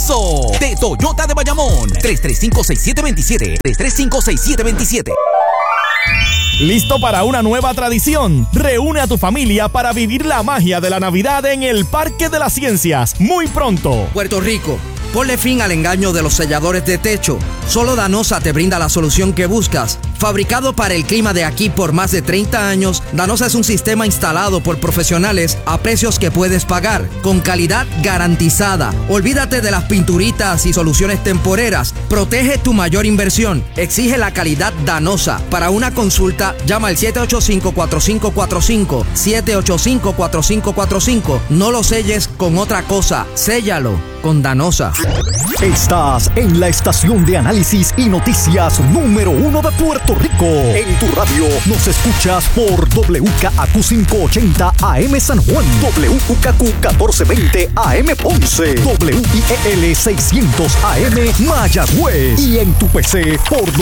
agosto de Toyota de Bayamón. 335-6727. 335-6727. ¿Listo para una nueva tradición? Reúne a tu familia para vivir la magia de la Navidad en el Parque de las Ciencias, muy pronto. Puerto Rico, ponle fin al engaño de los selladores de techo. Solo Danosa te brinda la solución que buscas. Fabricado para el clima de aquí por más de 30 años, Danosa es un sistema instalado por profesionales a precios que puedes pagar, con calidad garantizada. Olvídate de las pinturitas y soluciones temporeras. Protege tu mayor inversión. Exige la calidad Danosa. Para una consulta, llama al 785-4545. 785-4545. No lo selles con otra cosa. Séllalo con Danosa. Estás en la estación de análisis y noticias número 1 de Puerto Rico. En tu radio nos escuchas por WKAQ 580 AM San Juan, WKAQ 1420 AM Ponce, WIEL 600 AM Mayagüez y en tu PC por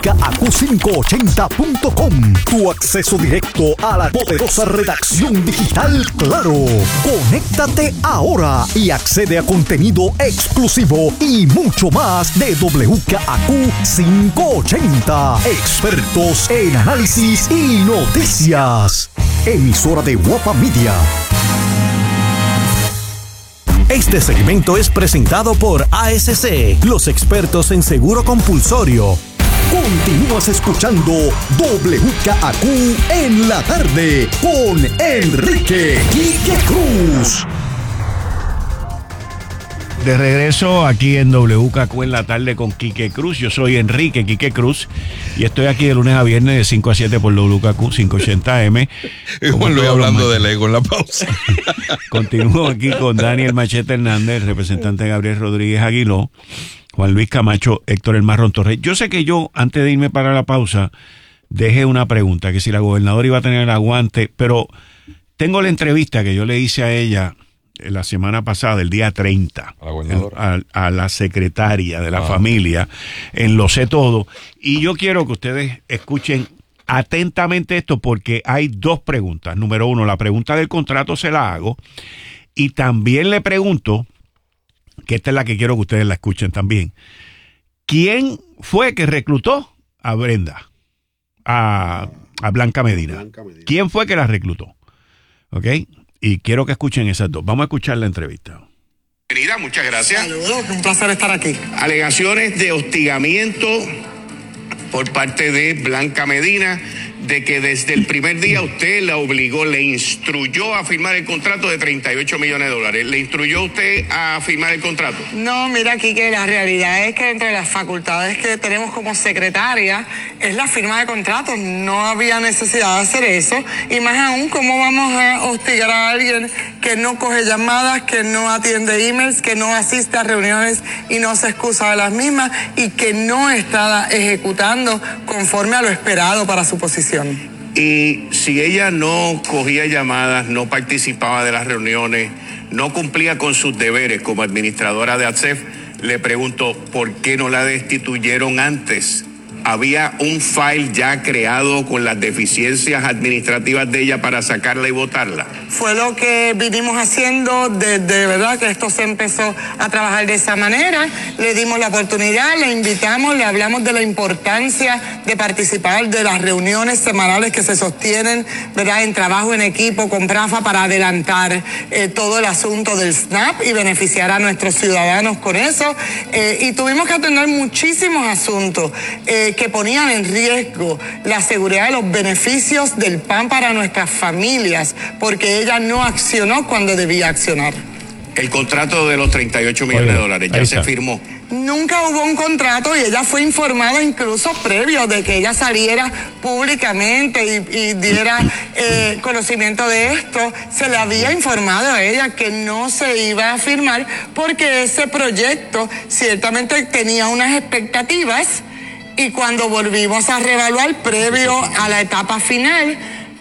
WKAQ580.com. Tu acceso directo a la poderosa redacción digital Claro. Conéctate ahora y accede a contenido exclusivo y mucho más de WKAQ 580. Expertos en análisis y noticias. Emisora de Guapa Media. Este segmento es presentado por ASC, los expertos en seguro compulsorio. Continúas escuchando WKAQ en la tarde con Enrique Quique Cruz. De regreso aquí en WKAQ en la tarde con Quique Cruz. Yo soy Enrique Quique Cruz y estoy aquí de lunes a viernes de 5 a 7 por WKAQ 580M. Y Juan Luis hablando de Lego en la pausa. Continúo aquí con Daniel Machete Hernández, representante Gabriel Rodríguez Aguiló, Juan Luis Camacho, Héctor El Marrón Torres. Yo sé que yo, antes de irme para la pausa, dejé una pregunta, que si la gobernadora iba a tener el aguante, pero tengo la entrevista que yo le hice a ella la semana pasada, el día 30, a la secretaria de la familia, en Lo Sé Todo. Y yo quiero que ustedes escuchen atentamente esto porque hay dos preguntas. Número uno, la pregunta del contrato se la hago. Y también le pregunto, que esta es la que quiero que ustedes la escuchen también, ¿quién fue que reclutó a Brenda, a Blanca Medina? ¿Quién fue que la reclutó? ¿Ok? Y quiero que escuchen esas dos. Vamos a escuchar la entrevista. Bienvenida, muchas gracias. Saludos, un placer estar aquí. Alegaciones de hostigamiento por parte de Blanca Medina, de que desde el primer día usted la obligó, le instruyó a firmar el contrato de $38 millones. ¿Le instruyó usted a firmar el contrato? No, mira aquí que la realidad es que entre las facultades que tenemos como secretaria es la firma de contratos. No había necesidad de hacer eso. Y más aún, ¿cómo vamos a hostigar a alguien que no coge llamadas, que no atiende emails, que no asiste a reuniones y no se excusa de las mismas y que no está ejecutando conforme a lo esperado para su posición? Y si ella no cogía llamadas, no participaba de las reuniones, no cumplía con sus deberes como administradora de ATSEF, le pregunto, ¿por qué no la destituyeron antes? ¿Había un file ya creado con las deficiencias administrativas de ella para sacarla y votarla? Fue lo que vinimos haciendo desde, ¿verdad?, que esto se empezó a trabajar de esa manera. Le dimos la oportunidad, le invitamos, le hablamos de la importancia de participar de las reuniones semanales que se sostienen, ¿verdad?, en trabajo en equipo con PRAFA para adelantar todo el asunto del SNAP y beneficiar a nuestros ciudadanos con eso. Y tuvimos que atender muchísimos asuntos que ponían en riesgo la seguridad de los beneficios del PAN para nuestras familias, porque ella no accionó cuando debía accionar. El contrato de los $38 millones ya se firmó. Nunca hubo un contrato y ella fue informada incluso previo de que ella saliera públicamente y diera conocimiento de esto. Se le había informado a ella que no se iba a firmar porque ese proyecto ciertamente tenía unas expectativas. Y cuando volvimos a reevaluar previo a la etapa final,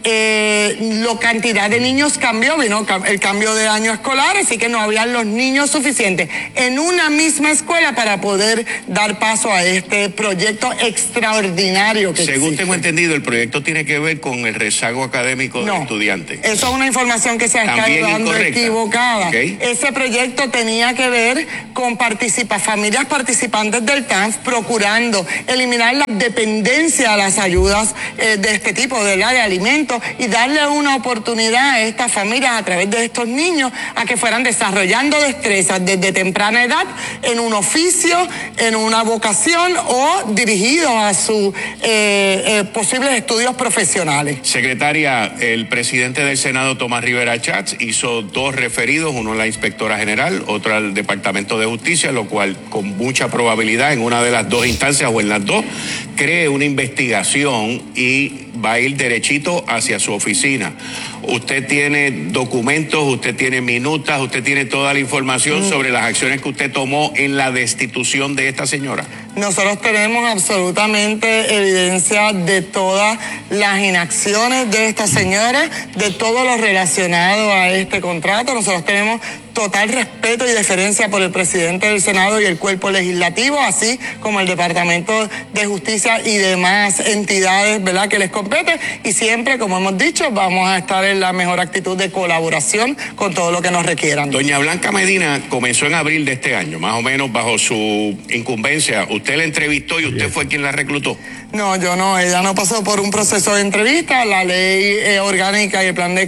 la cantidad de niños cambió, vino el cambio de año escolar, así que no habían los niños suficientes en una misma escuela para poder dar paso a este proyecto extraordinario que Según existe. tengo entendido, el proyecto tiene que ver con el rezago académico del estudiante. Eso es una información que se ha estado dando equivocada. Okay. Ese proyecto tenía que ver con familias participantes del TANF procurando eliminar la dependencia a las ayudas de este tipo, de alimentos, y darle una oportunidad a estas familias a través de estos niños a que fueran desarrollando destrezas desde temprana edad en un oficio, en una vocación o dirigidos a sus posibles estudios profesionales. Secretaria, el presidente del Senado, Tomás Rivera Chats, hizo 2 referidos, uno a la inspectora general, otro al Departamento de Justicia, lo cual con mucha probabilidad en una de las 2 instancias o en las 2 cree una investigación y va a ir derechito hacia su oficina. Usted tiene documentos, usted tiene minutas, usted tiene toda la información sobre las acciones que usted tomó en la destitución de esta señora. Nosotros tenemos absolutamente evidencia de todas las inacciones de esta señora, de todo lo relacionado a este contrato. Nosotros tenemos total respeto y deferencia por el presidente del Senado y el cuerpo legislativo, así como el Departamento de Justicia y demás entidades, ¿verdad?, que les compete. Y siempre, como hemos dicho, vamos a estar en la mejor actitud de colaboración con todo lo que nos requieran. Doña Blanca Medina comenzó en abril de este año, más o menos bajo su incumbencia. ¿Usted la entrevistó y usted fue quien la reclutó? No, yo no. Ella no pasó por un proceso de entrevista. La ley orgánica y el plan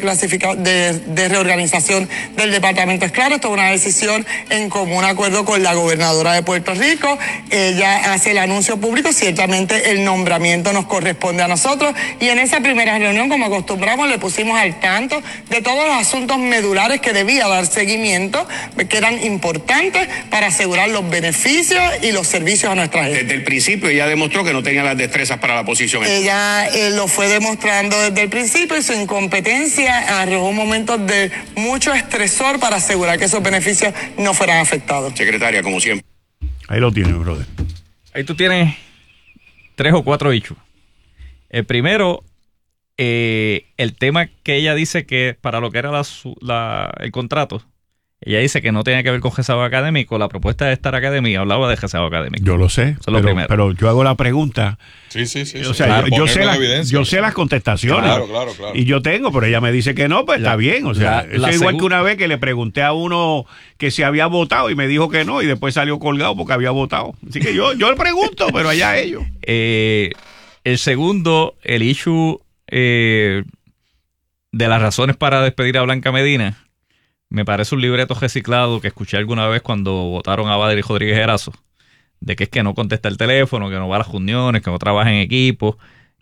de reorganización del departamento es claro. Esto es una decisión en común acuerdo con la gobernadora de Puerto Rico. Ella hace el anuncio público. Ciertamente el nombramiento nos corresponde a nosotros. Y en esa primera reunión, como acostumbramos, le pusimos al tanto de todos los asuntos medulares que debía dar seguimiento, que eran importantes para asegurar los beneficios y los servicios a nuestra gente. Desde el principio ella demostró que no tenía las destrezas para la posición. Ella lo fue demostrando desde el principio y su incompetencia arrojó momentos de mucho estresor para asegurar que esos beneficios no fueran afectados. Secretaria, como siempre. Ahí lo tiene, brother. Ahí tú tienes 3 o 4 hechos. El primero, el tema que ella dice que para lo que era el contrato, ella dice que no tenía que ver con rezago académico. La propuesta de Star Academy hablaba de rezago académico. Yo lo sé, pero yo hago la pregunta. Sí. O sea, claro, yo sé las contestaciones. Claro. Y yo tengo, pero ella me dice que no, pues está bien. O sea, es igual que una vez que le pregunté a uno que si había votado y me dijo que no, y después salió colgado porque había votado. Así que yo le pregunto, pero allá ellos. El segundo, el issue de las razones para despedir a Blanca Medina, me parece un libreto reciclado que escuché alguna vez cuando votaron a Bader y Rodríguez Erazo, de que es que no contesta el teléfono, que no va a las reuniones, que no trabaja en equipo.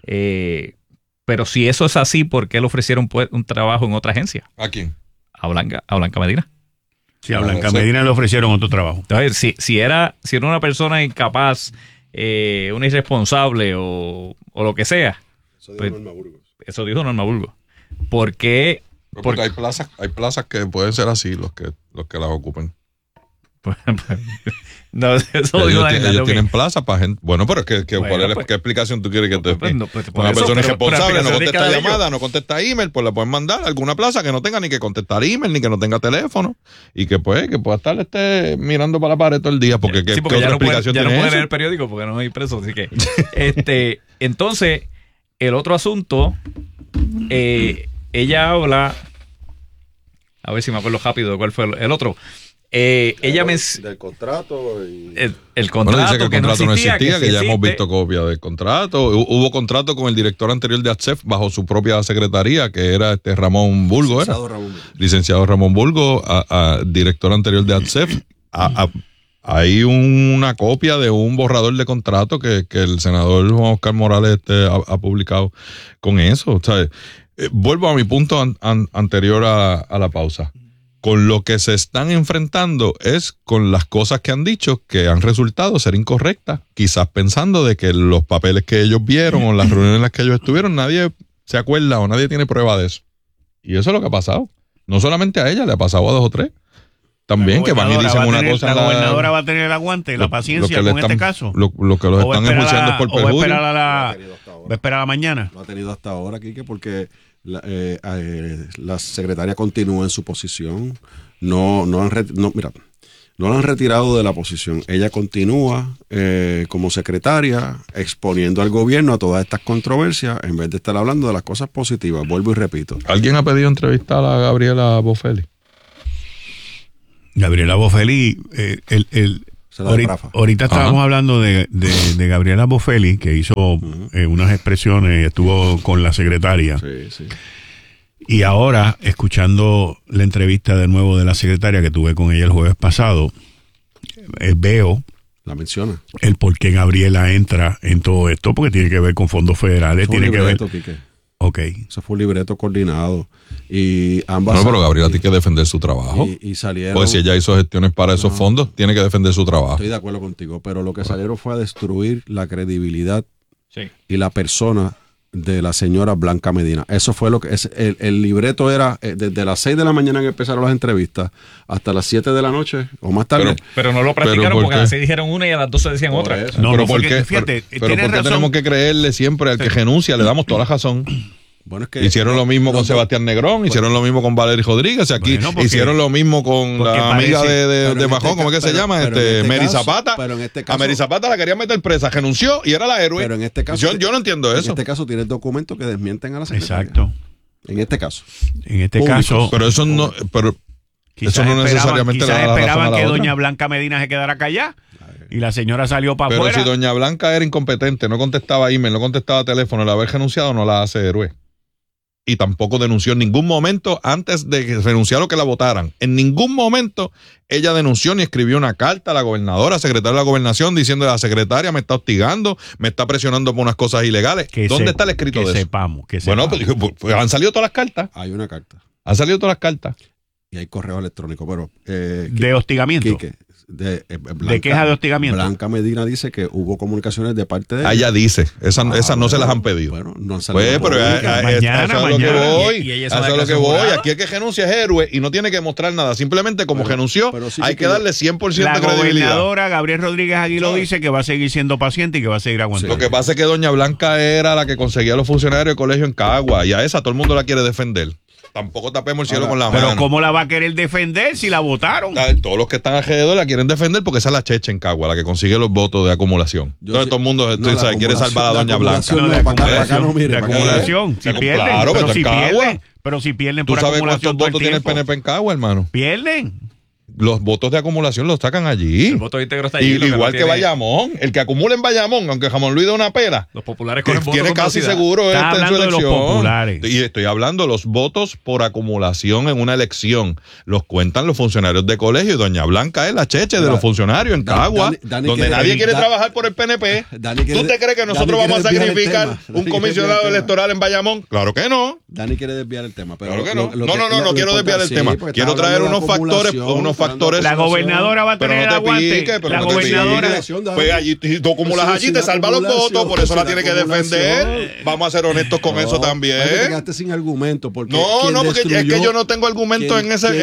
Pero si eso es así, ¿por qué le ofrecieron un trabajo en otra agencia? ¿A quién? A Blanca Medina. Sí, a Blanca Medina le ofrecieron otro trabajo. Entonces, si era una persona incapaz, una irresponsable o lo que sea. Eso dijo Norma Burgos. Eso dijo Norma Burgos. ¿Por qué? Porque hay plazas que pueden ser así, los que las ocupen. No, eso ellos tienen plaza para gente. Bueno, pero ¿qué explicación tú quieres que te dé? Una persona irresponsable, no contesta llamada, no contesta email, pues le pueden mandar a alguna plaza que no tenga ni que contestar email, ni que no tenga teléfono, y que pueda estar mirando para la pared todo el día, porque ¿qué otra explicación tiene eso? Ya no puede leer el periódico porque no hay preso, así que entonces, el otro asunto, ella habla, a ver si me acuerdo rápido de cuál fue el otro. Ella del contrato y... el contrato, dice que el contrato no existía, que ya hemos visto copia del contrato. Hubo contrato con el director anterior de ATSEF bajo su propia secretaría, que era Ramón Burgo, licenciado Ramón Burgo, director anterior de ATSEF. Hay una copia de un borrador de contrato que el senador Juan Oscar Morales ha publicado con eso. O sea, vuelvo a mi punto anterior a la pausa. Con lo que se están enfrentando es con las cosas que han dicho que han resultado ser incorrectas, quizás pensando de que los papeles que ellos vieron o las reuniones en las que ellos estuvieron, nadie se acuerda o nadie tiene prueba de eso. Y eso es lo que ha pasado. No solamente a ella, le ha pasado a 2 o 3. También que van y dicen una cosa. La gobernadora va a tener el aguante y la paciencia con este caso. Lo que los están enjuiciando es por perjurio. Va a esperar a la mañana. No ha tenido hasta ahora, Quique, porque La secretaria continúa en su posición. No la han retirado de la posición. Ella continúa como secretaria exponiendo al gobierno a todas estas controversias en vez de estar hablando de las cosas positivas. Vuelvo y repito. ¿Alguien ha pedido entrevistar a Gabriela Bofelli? Gabriela Bofelli, ahorita estábamos hablando de Gabriela Bofelli, que hizo unas expresiones, estuvo con la secretaria. Sí. Y ahora, escuchando la entrevista de nuevo de la secretaria que tuve con ella el jueves pasado, veo la menciona el por qué Gabriela entra en todo esto, porque tiene que ver con fondos federales, tiene libreto, que ver... Quique. Ok. Eso fue un libreto coordinado. Y ambas... No, pero Gabriela tiene que defender su trabajo. Y salieron... Pues si ella hizo gestiones para esos fondos, tiene que defender su trabajo. Estoy de acuerdo contigo, pero lo que salieron fue a destruir la credibilidad y la persona de la señora Blanca Medina. Eso fue lo que... El libreto era desde las 6 de la mañana que empezaron las entrevistas hasta las 7 de la noche o más tarde. Pero no lo practicaron porque a las 6 dijeron una y a las 12 decían otra. No, pero ¿por qué? Fíjate, pero ¿por qué tenemos que creerle siempre al que renuncia? Le damos toda la razón. Bueno, es que hicieron lo mismo con Sebastián Negrón, hicieron lo mismo con Valery Rodríguez, aquí hicieron lo mismo con la amiga de Majón, ¿cómo es que se llama? Mary Zapata. Pero en este caso, a Mary Zapata la querían meter presa, renunció y era la héroe. Pero en este caso, yo no entiendo eso. En este caso tienes documentos que desmienten a la secretaria. Exacto. En este caso. Pero eso no, eso no necesariamente quizás le da la razón esperaban a la que otra. doña Blanca Medina se quedara callada y la señora salió para afuera. Pero si doña Blanca era incompetente, no contestaba email, no contestaba teléfono, el haber renunciado no la hace héroe. Y tampoco denunció en ningún momento antes de que renunciara o que la votaran. En ningún momento ella denunció ni escribió una carta a la gobernadora, secretaria de la gobernación, diciendo la secretaria me está hostigando, me está presionando por unas cosas ilegales. ¿Dónde está el escrito de eso? Que bueno, sepamos. Pues han salido todas las cartas. Hay una carta. Han salido todas las cartas. Y hay correo electrónico, pero... de hostigamiento. Quique, de queja de hostigamiento. Blanca Medina dice que hubo comunicaciones de parte de ella. Ella dice, esas no se las han pedido. Bueno, no han salido. Pues, pero eso es lo que voy. Y Eso es lo que voy. Aquí el que renuncia es héroe y no tiene que mostrar nada. Simplemente como renunció, sí, hay que darle 100% de credibilidad. La gobernadora Gabriel Rodríguez Aguiló dice que va a seguir siendo paciente y que va a seguir aguantando. Lo que pasa es que doña Blanca era la que conseguía a los funcionarios de colegio en Cagua y a esa todo el mundo la quiere defender. Tampoco tapemos el cielo con la mano. Pero ¿cómo la va a querer defender si la votaron? Todos los que están alrededor la quieren defender porque esa es la checha en Cagua, la que consigue los votos de acumulación. Entonces todo el mundo quiere salvar a doña Blanca. De acumulación. Si pierden, claro, pero si pierden por acumulación. ¿Tú sabes cuántos votos tiene el PNP en Cagua, hermano? Pierden. Los votos de acumulación los sacan allí. El voto íntegro está allí. Igual que Bayamón. El que acumula en Bayamón, aunque Jamón Luis de una pela. Los populares con el voto tiene casi seguro en su elección. De los populares. Y estoy hablando de los votos por acumulación en una elección. Los cuentan los funcionarios de colegio. Y doña Blanca es la cheche de los funcionarios en Cagua, donde nadie quiere trabajar por el PNP. ¿Tú te crees que nosotros vamos a sacrificar un comisionado electoral en Bayamón? Claro que no. Dani quiere desviar el tema. Claro que no. No quiero desviar el tema. Quiero traer unos factores. La gobernadora va a tener el aguante. La gobernadora. Pues allí, tú acumulas allí, te salva los votos, por eso la tiene que defender. Vamos a ser honestos con eso también. Te quedaste sin argumento. Porque porque es que yo no tengo argumento en esa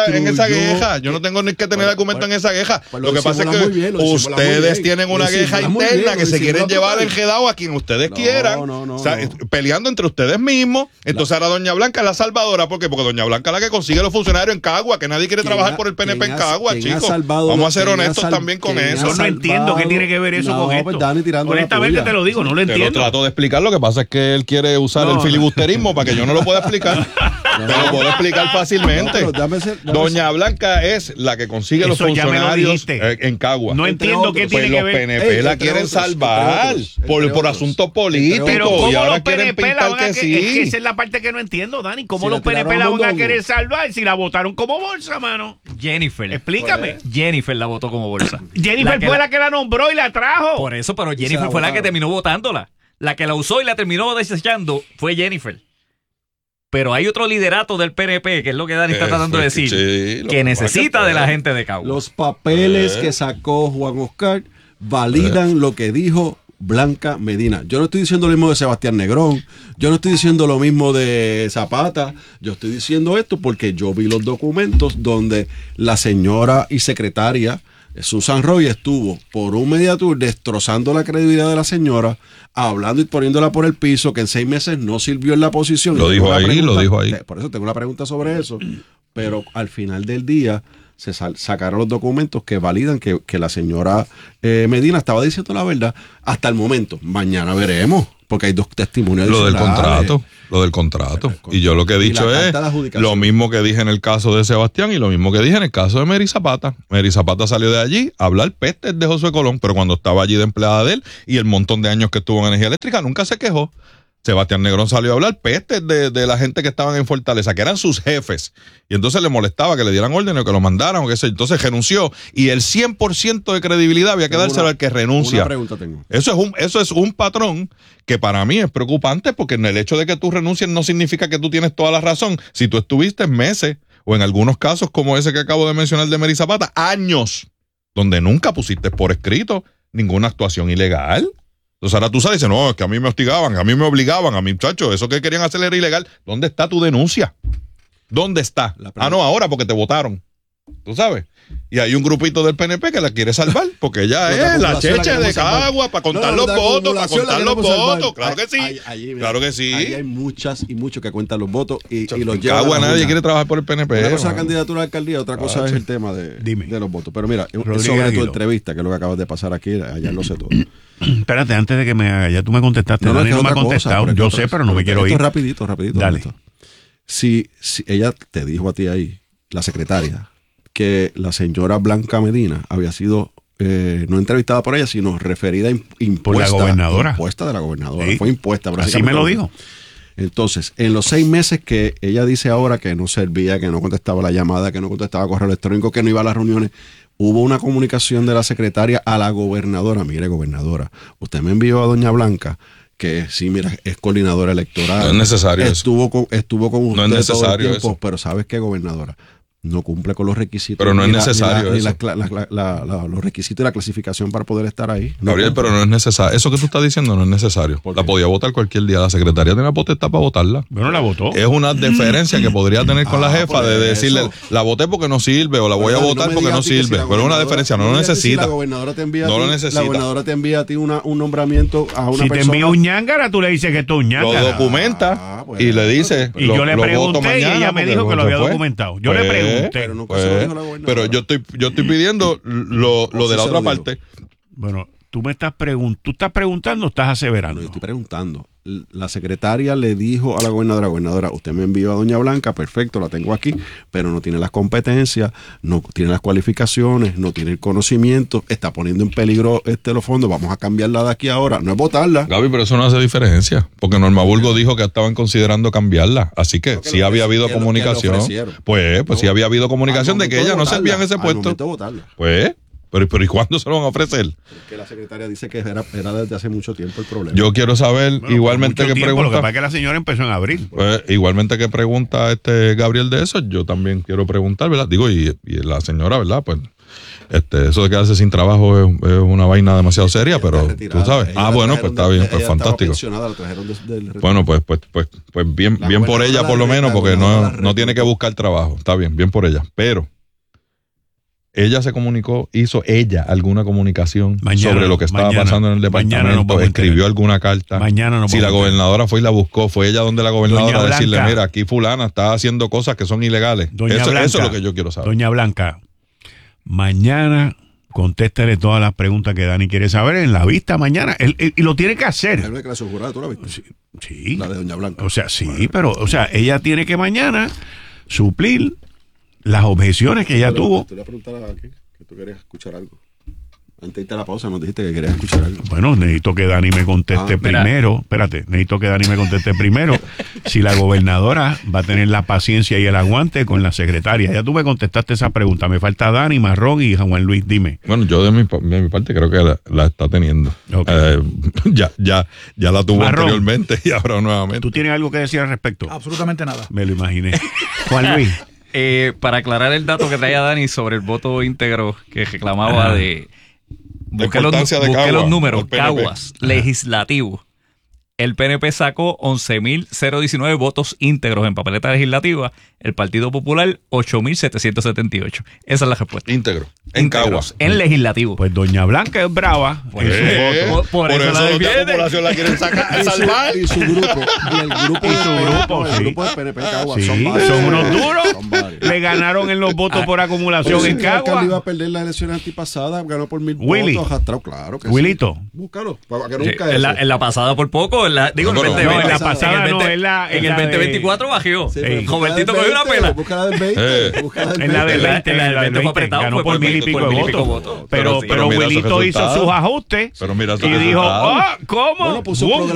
queja. Yo no tengo ni que tener argumento en esa queja. Lo que pasa es que ustedes tienen una queja interna que se quieren llevar enredado a quien ustedes quieran. Peleando entre ustedes mismos. Entonces ahora doña Blanca es la salvadora. ¿Por qué? Porque doña Blanca es la que consigue los funcionarios en Cagua, que nadie quiere trabajar por el PNP en Cagua, chicos. Vamos a ser honestos también con eso. Yo no entiendo qué tiene que ver eso con esto. Honestamente te lo digo, no lo entiendo. Te lo trato de explicar, lo que pasa es que él quiere usar el filibusterismo para que yo no lo pueda explicar. Te lo puedo explicar fácilmente. Doña Blanca es la que consigue los funcionarios en Cagua. No entiendo qué tiene que ver. Los PNP la quieren salvar por asuntos políticos. Pero ¿cómo y ahora los PNP la van a querer? Es que esa es la parte que no entiendo, Dani. ¿Cómo los PNP la van a querer salvar si la votaron como bolsa, mano? Jennifer. Explícame. Jennifer la votó como bolsa. Jennifer fue la que la nombró y la trajo. Por eso, pero Jennifer fue la que terminó votándola. La que la usó y la terminó desechando fue Jennifer. Pero hay otro liderato del PNP, que es lo que Dani está tratando de decir, que necesita de la gente de Cagua. Los papeles que sacó Juan Oscar validan lo que dijo Blanca Medina. Yo no estoy diciendo lo mismo de Sebastián Negrón, yo no estoy diciendo lo mismo de Zapata, yo estoy diciendo esto porque yo vi los documentos donde la señora y secretaria Susan Roy estuvo por un media tour destrozando la credibilidad de la señora, hablando y poniéndola por el piso, que en 6 meses no sirvió en la posición. Lo dijo ahí. Por eso tengo una pregunta sobre eso. Pero al final del día se sacaron los documentos que validan que la señora Medina estaba diciendo la verdad hasta el momento. Mañana veremos, porque hay 2 testimonios. Lo del contrato. Y yo lo que he dicho es lo mismo que dije en el caso de Sebastián y lo mismo que dije en el caso de Mary Zapata. Mary Zapata salió de allí a hablar pestes de Josué Colón, pero cuando estaba allí de empleada de él y el montón de años que estuvo en energía eléctrica, nunca se quejó. Sebastián Negrón salió a hablar pestes de la gente que estaban en Fortaleza, que eran sus jefes, y entonces le molestaba que le dieran órdenes o que lo mandaran o qué sé. Entonces renunció y el 100% de credibilidad había que dárselo al que renuncia. Una pregunta tengo. Eso es un patrón que para mí es preocupante, porque en el hecho de que tú renuncies no significa que tú tienes toda la razón. Si tú estuviste meses, o en algunos casos como ese que acabo de mencionar de Mary Zapata, años, donde nunca pusiste por escrito ninguna actuación ilegal. Entonces ahora tú sabes, no, es que a mí me hostigaban, a mí me obligaban, a mi muchacho, eso que querían hacer era ilegal. ¿Dónde está tu denuncia? ¿Dónde está? No, ahora porque te votaron. Tú sabes. Y hay un grupito del PNP que la quiere salvar, porque ella es la cheche de Cagua para contar los votos, Claro que sí. Claro que sí. Ahí hay muchas y muchos que cuentan los votos y los llevan. Cagua nadie quiere trabajar por el PNP. Una cosa es la candidatura a la alcaldía, otra cosa es el tema de los votos. Pero mira, sobre tu entrevista, que es lo que acabas de pasar aquí, allá lo sé todo. Espérate, antes de que me haga, ya tú me contestaste. Dani no me ha contestado. Yo sé, pero no me quiero ir. Rapidito. Dale. Si ella te dijo a ti ahí, la secretaria, que la señora Blanca Medina había sido no entrevistada por ella, sino referida impuesta por la gobernadora. Impuesta de la gobernadora. Sí. Fue impuesta. Así me lo dijo. Entonces, en los 6 meses que ella dice ahora que no servía, que no contestaba la llamada, que no contestaba correo electrónico, que no iba a las reuniones, hubo una comunicación de la secretaria a la gobernadora. Mire, gobernadora, usted me envió a doña Blanca, que sí, mira, es coordinadora electoral. No es necesario estuvo con usted no es necesario todo el tiempo, eso. Pero ¿sabes qué, gobernadora? No cumple con los requisitos. Pero no es necesario eso. Los requisitos y la clasificación para poder estar ahí. Gabriel, pero no es necesario. Eso que tú estás diciendo no es necesario. La podía votar cualquier día. La secretaria tiene la potestad para votarla. Bueno, la votó. Es una deferencia que podría tener con la jefa de decirle, la voté porque no sirve o la voy a votar porque no sirve. Pero es una deferencia, no lo necesita. La gobernadora te envía no lo necesita. La gobernadora te envía a ti un nombramiento a una persona. Si te envía un ñángara, tú le dices que esto es un ñángara. Lo documenta y le dice. Y yo le pregunté y ella me dijo que lo había documentado. Yo le pregunté. Pero yo estoy pidiendo lo de la otra parte. Bueno, tú estás preguntando o estás aseverando. No, yo estoy preguntando. La secretaria le dijo a la gobernadora, usted me envió a doña Blanca, perfecto, la tengo aquí, pero no tiene las competencias, no tiene las cualificaciones, no tiene el conocimiento, está poniendo en peligro los fondos, vamos a cambiarla de aquí ahora, no es votarla. Gaby, pero eso no hace diferencia, porque Norma Burgos dijo que estaban considerando cambiarla, así que sí había habido comunicación. Pues sí había habido comunicación de que ella no servía en ese puesto. Pues... Pero ¿y cuándo se lo van a ofrecer? Porque la secretaria dice que era desde hace mucho tiempo el problema. Yo quiero saber, igualmente que pregunta. Lo que pasa es que la señora empezó en abril. Pues, igualmente que pregunta Gabriel de eso, yo también quiero preguntar, ¿verdad? Digo, y la señora, ¿verdad? Pues eso de quedarse sin trabajo es una vaina demasiado seria, pero tú sabes. Bueno, pues está bien, pues fantástico. Bueno, pues bien por ella por lo menos, porque no tiene que buscar trabajo. Está bien por ella. Pero ella se comunicó, hizo alguna comunicación sobre lo que estaba pasando en el departamento, escribió alguna carta. Si la gobernadora fue y la buscó, fue ella donde la gobernadora a decirle, mira, aquí fulana está haciendo cosas que son ilegales. Eso es lo que yo quiero saber. Doña Blanca, mañana contéstele todas las preguntas que Dani quiere saber en la vista mañana. Y lo tiene que hacer. ¿La declaración jurada tú la viste? Sí. La de Doña Blanca. O sea, sí, bueno. Pero, ella tiene que mañana suplir las objeciones que ella tuvo. Te voy a preguntar aquí, que tú querías escuchar algo. Antes de irte a la pausa nos dijiste que querías escuchar algo. Bueno, necesito que Dani me conteste primero. Necesito que Dani me conteste primero si la gobernadora va a tener la paciencia y el aguante con la secretaria. Ya tú me contestaste esa pregunta. Me falta Dani, Marrón y Juan Luis, dime. Bueno, yo de mi parte creo que la está teniendo. Okay. Ya la tuvo Marrón, anteriormente y ahora nuevamente. ¿Tú tienes algo que decir al respecto? Absolutamente nada. Me lo imaginé. Juan Luis. Para aclarar el dato que traía Dani sobre el voto íntegro que reclamaba busqué los números, Caguas, legislativo. El PNP sacó 11.019 votos íntegros en papeleta legislativa. El Partido Popular, 8.778. Esa es la respuesta. Íntegro. En Caguas. En legislativo. Pues doña Blanca es brava. Por eso la defiende. Población la quieren sacar, salvar. Y su grupo. Y el grupo, sí. El grupo del PNP de Caguas. Sí, son varios. son unos duros. Son varios. Le ganaron en los votos por acumulación en El alcalde iba Caguas. a perder las elecciones antipasadas, ganó por 1,000 Willy. votos, arrastrado, claro que Wilito. sí. Búscalo, para que Sí, nunca en la pasada por poco, en la 2020. en la pasada no, en la En el 2024 bajó. Sí, pero Robertito busca cogió la una del pela. 20, busca la del 20. Busca la del En la del 20, En la del 20 fue apretado, ganó fue por 1,000 y pico de votos. Pero Pero mira esos Wilito hizo resultados. sus ajustes Pero mira esos y dijo, resultados. ¿cómo? Bueno, puso un ¡Bum!